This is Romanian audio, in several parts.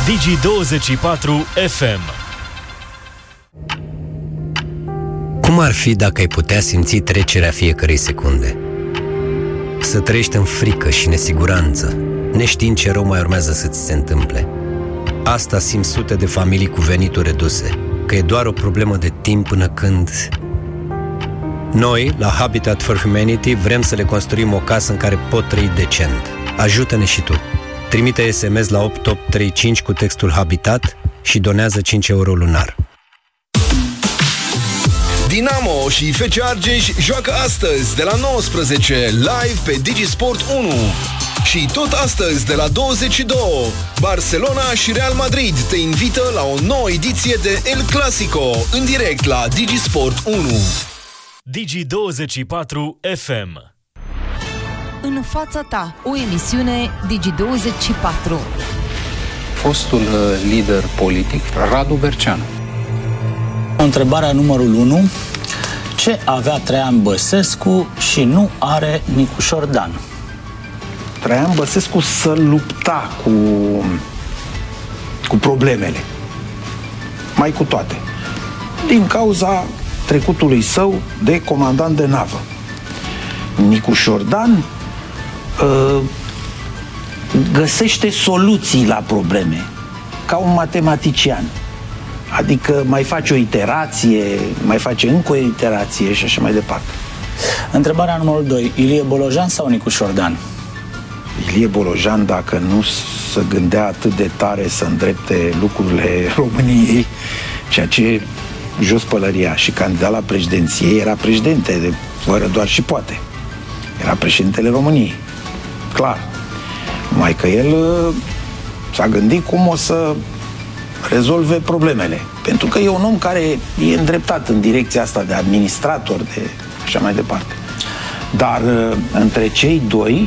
Digi24 FM. Cum ar fi dacă ai putea simți trecerea fiecărei secunde? Să trăiești în frică și nesiguranță, neștiind ce rău mai urmează să ți se întâmple. Asta simt sute de familii cu venituri reduse, că e doar o problemă de timp până când... Noi, la Habitat for Humanity, vrem să le construim o casă în care pot trăi decent. Ajută-ne și tu! Trimite SMS la 8835 cu textul Habitat și donează 5 euro lunar. Dinamo și FC Argeș joacă astăzi de la 19 live pe Digisport 1. Și tot astăzi de la 22, Barcelona și Real Madrid te invită la o nouă ediție de El Clasico în direct la Digisport 1. Digi24 FM. În fața ta, o emisiune Digi24. Fostul lider politic, Radu Berceanu. Întrebarea numărul 1. Ce avea Traian Băsescu și nu are Nicușor Dan? Traian Băsescu să lupta cu problemele. Mai cu toate. Din cauza trecutului său de comandant de navă. Nicușor Dan găsește soluții la probleme, ca un matematician. Adică mai face o iterație, mai face încă o iterație și așa mai departe. Întrebarea numărul 2. Ilie Bolojan sau Nicușor Dan? Ilie Bolojan, dacă nu se gândea atât de tare să îndrepte lucrurile României, ceea ce jos pălăria, și candidat la președinție, era președinte, fără doar și poate. Era președintele României. Clar. Numai că el s-a gândit cum o să rezolve problemele. Pentru că e un om care e îndreptat în direcția asta de administrator, de așa mai departe. Dar între cei doi,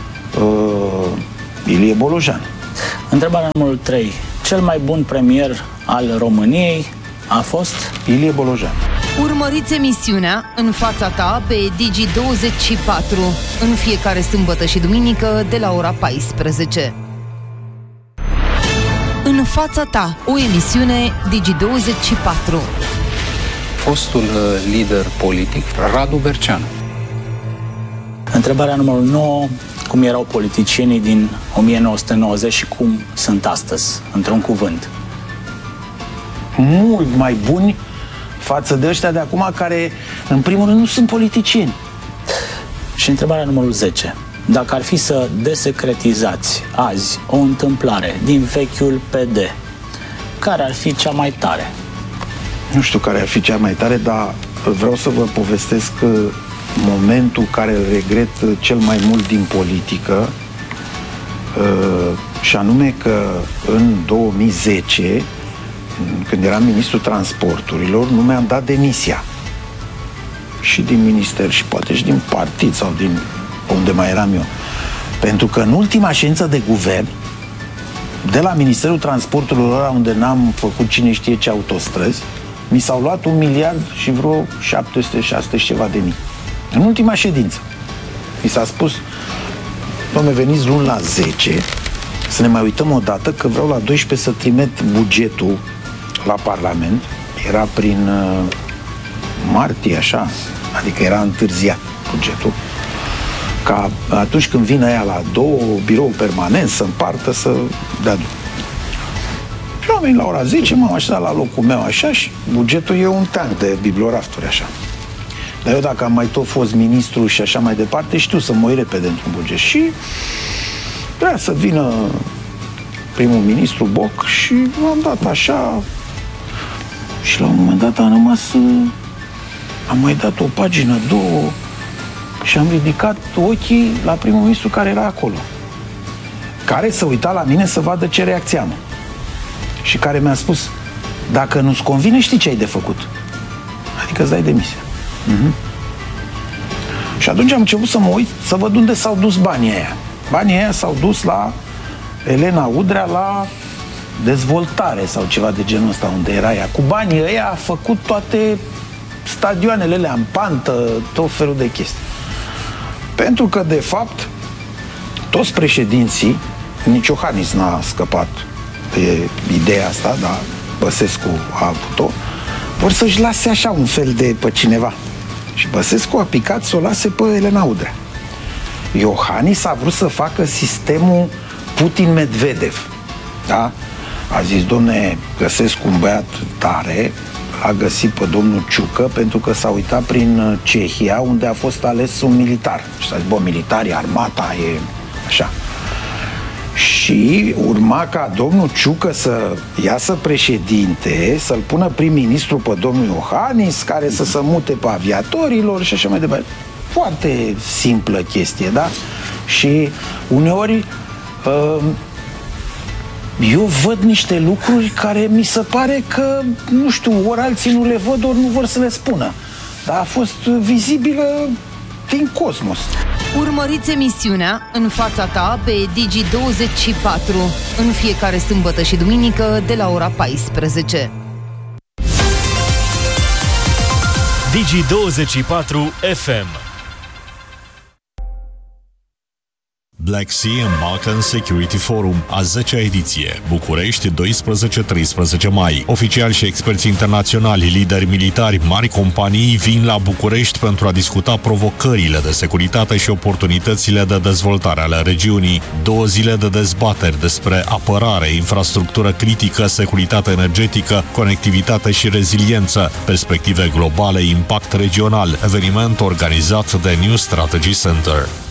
Ilie Bolojan. Întrebarea numărul 3. Cel mai bun premier al României a fost Ilie Bolojan. Urmăriți emisiunea În fața ta pe Digi24 în fiecare sâmbătă și duminică de la ora 14. În fața ta, o emisiune Digi24. Fostul lider politic, Radu Berceanu. Întrebarea numărul 9. Cum erau politicienii din 1990 și cum sunt astăzi, într-un cuvânt? Mult mai buni față de ăștia de acum, care în primul rând nu sunt politicieni. Și întrebarea numărul 10. Dacă ar fi să desecretizați azi o întâmplare din vechiul PD, care ar fi cea mai tare? Nu știu care ar fi cea mai tare, dar vreau să vă povestesc momentul care îl regret cel mai mult din politică, și anume că în 2010, când eram ministrul transporturilor, nu mi-am dat demisia. Și din minister, și poate și din partid, sau din unde mai eram eu. Pentru că în ultima ședință de guvern, de la Ministerul Transporturilor, unde n-am făcut cine știe ce autostrăzi, mi s-au luat 1 miliard și vreo 700-600 și ceva de mii. În ultima ședință. Mi s-a spus: dom'le, veniți luni la 10 să ne mai uităm o dată, că vreau la 12 să trimit bugetul la Parlament. Era prin martie, așa, adică era întârziat bugetul, ca atunci când vin aia la 2 birou permanent să împartă, să dea după. Și am venit la ora 10, m-am așezat la locul meu așa și bugetul e un tank de bibliorafturi așa. Dar eu, dacă am mai tot fost ministru și așa mai departe, știu să mă uit repede într-un buget. Și vrea să vină primul ministru Boc și m-am dat așa. Și la un moment dat am rămas, am mai dat o pagină, 2, și am ridicat ochii la primul ministru care era acolo, care se uita la mine să vadă ce reacție am. Și care mi-a spus: dacă nu-ți convine, știi ce ai de făcut? Adică îți dai demisia. Și atunci am început să mă uit, să văd unde s-au dus banii aia. Banii aia s-au dus la Elena Udrea, la dezvoltare sau ceva de genul ăsta, unde era ea. Cu banii ăia a făcut toate stadioanele alea în pantă, tot felul de chestii. Pentru că, de fapt, toți președinții, nici Iohannis n-a scăpat e ideea asta, dar Băsescu a avut-o, vor să-și lase așa un fel de pe cineva. Și Băsescu a picat să o lase pe Elena Udrea. Iohannis a vrut să facă sistemul Putin-Medvedev. Da? A zis, domne, găsesc un băiat tare, a găsit pe domnul Ciucă pentru că s-a uitat prin Cehia unde a fost ales un militar. Și s-a zis, bă, militarii, armata, e așa. Și urma ca domnul Ciucă să iasă președinte, să-l pună prim-ministru pe domnul Iohannis, care să se mute pe aviatorilor și așa mai departe. Foarte simplă chestie, da? Și uneori eu văd niște lucruri care mi se pare că, nu știu, ori alții nu le văd, ori nu vor să le spună. Dar a fost vizibilă din cosmos. Urmăriți emisiunea În fața ta pe Digi24 în fiecare sâmbătă și duminică de la ora 14. Digi24 FM. Black Sea and Balkan Security Forum, a 10-a ediție, București, 12-13 mai. Oficiali și experți internaționali, lideri militari, mari companii vin la București pentru a discuta provocările de securitate și oportunitățile de dezvoltare ale regiunii. 2 zile de dezbateri despre apărare, infrastructură critică, securitate energetică, conectivitate și reziliență, perspective globale, impact regional, eveniment organizat de New Strategy Center.